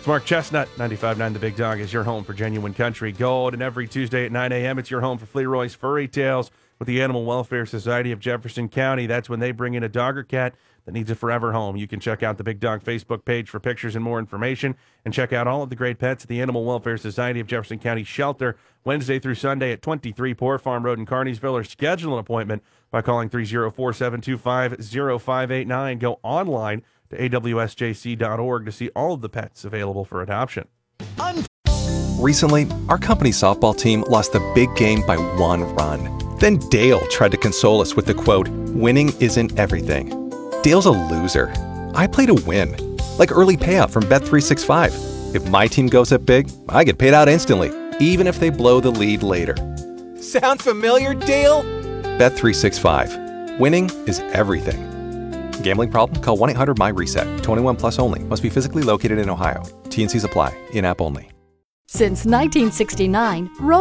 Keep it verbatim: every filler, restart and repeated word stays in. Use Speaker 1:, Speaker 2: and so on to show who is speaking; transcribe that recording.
Speaker 1: Mark Chestnut. ninety-five point nine The Big Dog is your home for genuine country gold. And every Tuesday at nine a.m., it's your home for Fleroy's Furry Tales with the Animal Welfare Society of Jefferson County. That's when they bring in a dog or cat that needs a forever home. You can check out the Big Dog Facebook page for pictures and more information, and check out all of the great pets at the Animal Welfare Society of Jefferson County Shelter Wednesday through Sunday at twenty-three Poor Farm Road in Kearneysville, or schedule an appointment by calling three oh four, seven two five, oh five eight nine. Go online to A W S J C dot org to see all of the pets available for adoption.
Speaker 2: Recently, our company softball team lost the big game by one run. Then Dale tried to console us with the quote, "Winning isn't everything." Dale's a loser. I play to win. Like early payout from Bet three sixty-five. If my team goes up big, I get paid out instantly, even if they blow the lead later. Sound familiar, Dale? Bet three sixty-five. Winning is everything. Gambling problem? Call one eight hundred M Y reset. twenty-one plus only. Must be physically located in Ohio. T and C's apply. In-app only.
Speaker 3: Since nineteen sixty-nine,